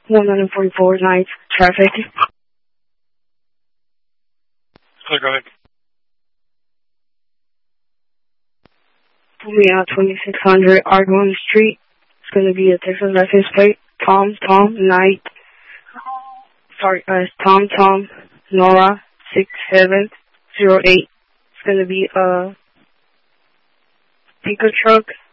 144 nights traffic. So go ahead. Pull me out 2600 Argonne Street. It's going to be a Texas license plate. Tom Nora 6708. It's going to be a pickup truck.